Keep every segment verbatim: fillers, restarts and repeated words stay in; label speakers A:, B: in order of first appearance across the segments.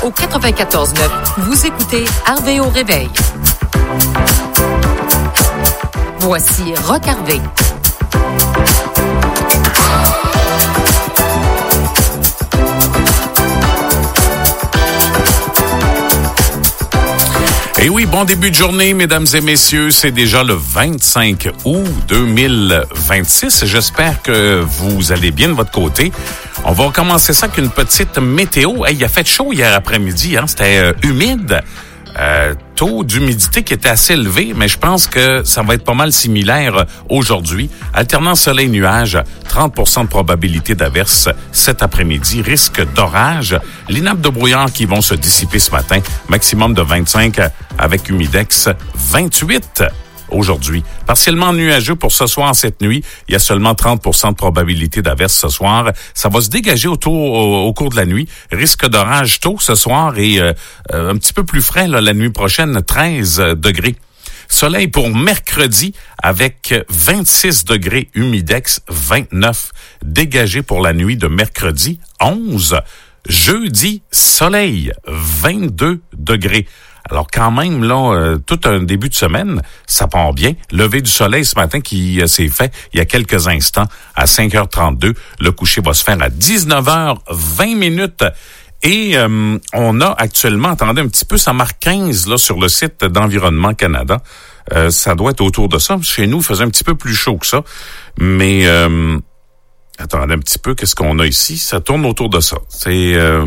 A: Au quatre-vingt-quatorze neuf, vous écoutez Harvey au réveil. Voici Roch Harvey.
B: Et oui, bon début de journée, mesdames et messieurs. C'est déjà le vingt-cinq août deux mille vingt-six. J'espère que vous allez bien de votre côté. On va commencer ça avec une petite météo. Hey, il a fait chaud hier après-midi, hein? C'était euh, humide. Euh, taux d'humidité qui était assez élevé, mais je pense que ça va être pas mal similaire aujourd'hui. Alternant soleil-nuage, trente pour cent de probabilité d'averse cet après-midi, risque d'orage. Les nappes de brouillard qui vont se dissiper ce matin, maximum de vingt-cinq avec humidex vingt-huit. Aujourd'hui. Partiellement nuageux pour ce soir, cette nuit. Il y a seulement trente pour cent de probabilité d'averse ce soir. Ça va se dégager autour, au, au cours de la nuit. Risque d'orage tôt ce soir et euh, un petit peu plus frais là, la nuit prochaine, treize degrés. Soleil pour mercredi avec vingt-six degrés, humidex vingt-neuf. Dégagé pour la nuit de mercredi, onze. Jeudi, soleil, vingt-deux degrés. Alors quand même, là, euh, tout un début de semaine, ça part bien. Lever du soleil ce matin qui euh, s'est fait il y a quelques instants à cinq heures trente-deux. Le coucher va se faire à dix-neuf heures vingt minutes. Et euh, on a actuellement, attendez un petit peu, ça marque quinze là sur le site d'Environnement Canada. Euh, ça doit être autour de ça. Chez nous, il faisait un petit peu plus chaud que ça. Mais euh, attendez un petit peu, qu'est-ce qu'on a ici? Ça tourne autour de ça. C'est... Euh,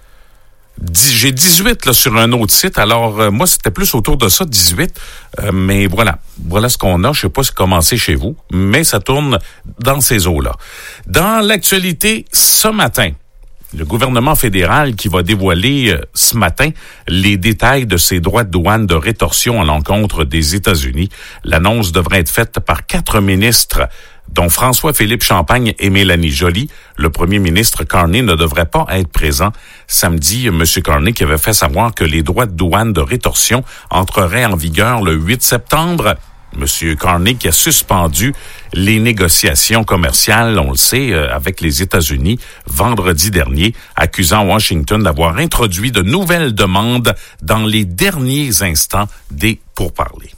B: J'ai dix-huit là sur un autre site, alors euh, moi c'était plus autour de ça, dix-huit, euh, mais voilà, voilà ce qu'on a. Je sais pas si commencé chez vous, mais ça tourne dans ces eaux-là. Dans l'actualité, ce matin, le gouvernement fédéral qui va dévoiler euh, ce matin les détails de ses droits de douane de rétorsion à l'encontre des États-Unis. L'annonce devrait être faite par quatre ministres, dont François-Philippe Champagne et Mélanie Joly. Le premier ministre Carney ne devrait pas être présent. Samedi, M. Carney qui avait fait savoir que les droits de douane de rétorsion entreraient en vigueur le huit septembre. M. Carney qui a suspendu les négociations commerciales, on le sait, euh, avec les États-Unis vendredi dernier, accusant Washington d'avoir introduit de nouvelles demandes dans les derniers instants des pourparlers.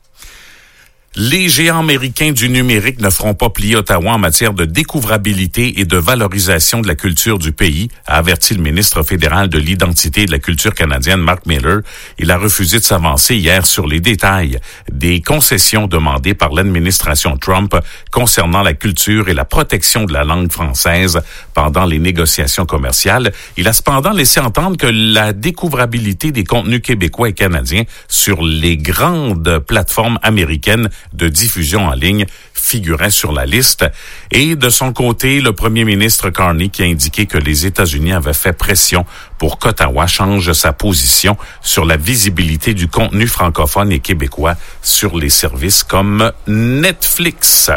B: Les géants américains du numérique ne feront pas plier Ottawa en matière de découvrabilité et de valorisation de la culture du pays, a averti le ministre fédéral de l'identité et de la culture canadienne, Mark Miller. Il a refusé de s'avancer hier sur les détails des concessions demandées par l'administration Trump concernant la culture et la protection de la langue française pendant les négociations commerciales. Il a cependant laissé entendre que la découvrabilité des contenus québécois et canadiens sur les grandes plateformes américaines de diffusion en ligne figurait sur la liste. Et de son côté, le premier ministre Carney qui a indiqué que les États-Unis avaient fait pression pour qu'Ottawa change sa position sur la visibilité du contenu francophone et québécois sur les services comme Netflix.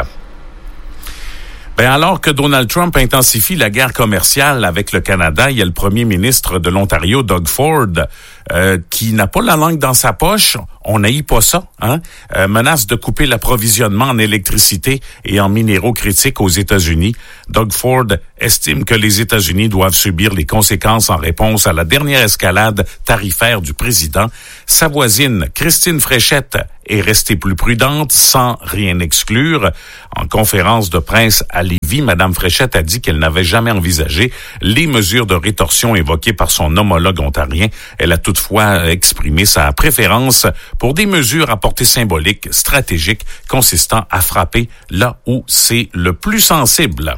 B: Ben alors que Donald Trump intensifie la guerre commerciale avec le Canada, il y a le premier ministre de l'Ontario, Doug Ford, euh, qui n'a pas la langue dans sa poche. On n'haït pas ça, hein? Euh, menace de couper l'approvisionnement en électricité et en minéraux critiques aux États-Unis. Doug Ford estime que les États-Unis doivent subir les conséquences en réponse à la dernière escalade tarifaire du président. Sa voisine, Christine Fréchette, est restée plus prudente sans rien exclure. En conférence de presse à Lévis, Mme Fréchette a dit qu'elle n'avait jamais envisagé les mesures de rétorsion évoquées par son homologue ontarien. Elle a toutefois exprimé sa préférence pour des mesures à portée symbolique, stratégique, consistant à frapper là où c'est le plus sensible.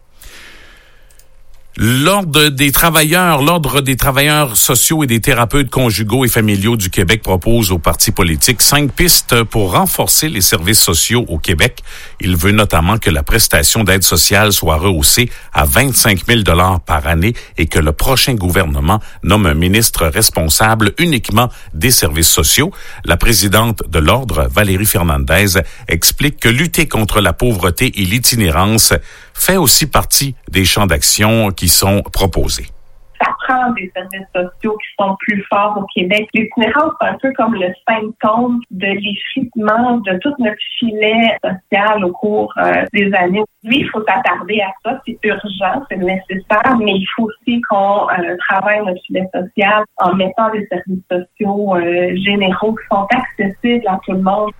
B: L'Ordre des travailleurs, l'Ordre des travailleurs sociaux et des thérapeutes conjugaux et familiaux du Québec propose aux partis politiques cinq pistes pour renforcer les services sociaux au Québec. Il veut notamment que la prestation d'aide sociale soit rehaussée à vingt-cinq mille dollars par année et que le prochain gouvernement nomme un ministre responsable uniquement des services sociaux. La présidente de l'Ordre, Valérie Fernandez, explique que lutter contre la pauvreté et l'itinérance fait aussi partie des champs d'action qui sont proposés.
C: Ça prend des services sociaux qui sont plus forts au Québec. L'itinérance, c'est un peu comme le symptôme de l'effritement de tout notre filet social au cours euh, des années. Oui, il faut s'attarder à ça, c'est urgent, c'est nécessaire, mais il faut aussi qu'on euh, travaille notre filet social en mettant des services sociaux euh, généraux qui sont accessibles à tout le monde.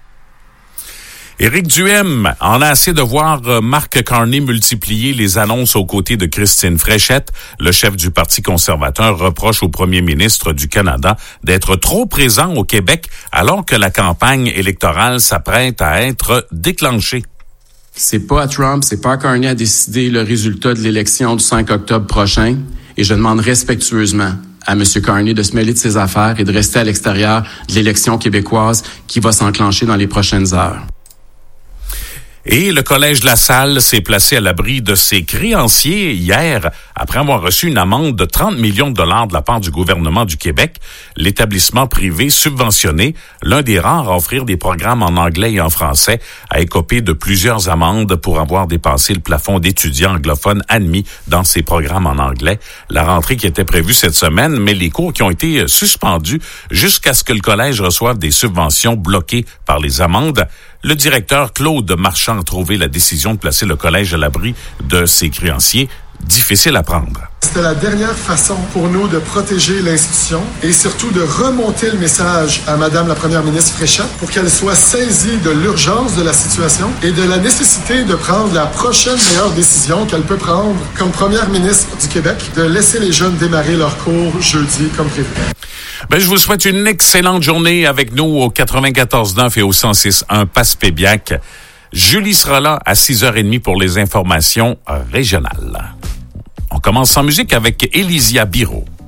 B: Éric Duhem en a assez de voir Mark Carney multiplier les annonces aux côtés de Christine Fréchette. Le chef du Parti conservateur reproche au premier ministre du Canada d'être trop présent au Québec alors que la campagne électorale s'apprête à être déclenchée.
D: C'est pas à Trump, c'est pas à Carney à décider le résultat de l'élection du cinq octobre prochain. Et je demande respectueusement à M. Carney de se mêler de ses affaires et de rester à l'extérieur de l'élection québécoise qui va s'enclencher dans les prochaines heures.
B: Et le Collège La Salle s'est placé à l'abri de ses créanciers hier après avoir reçu une amende de trente millions de dollars de la part du gouvernement du Québec. L'établissement privé subventionné, l'un des rares à offrir des programmes en anglais et en français, a écopé de plusieurs amendes pour avoir dépassé le plafond d'étudiants anglophones admis dans ses programmes en anglais. La rentrée qui était prévue cette semaine, mais les cours qui ont été suspendus jusqu'à ce que le collège reçoive des subventions bloquées par les amendes. Le directeur Claude Marchand a trouvé la décision de placer le collège à l'abri de ses créanciers difficile à prendre.
E: C'était la dernière façon pour nous de protéger l'institution et surtout de remonter le message à Madame la Première ministre Fréchette pour qu'elle soit saisie de l'urgence de la situation et de la nécessité de prendre la prochaine meilleure décision qu'elle peut prendre comme Première ministre du Québec, de laisser les jeunes démarrer leur cours jeudi comme prévu.
B: Ben, je vous souhaite une excellente journée avec nous au quatre-vingt-quatorze neuf et au cent six point un Passepébiac. Julie sera là à six heures trente pour les informations régionales. On commence en musique avec Elysia Biro.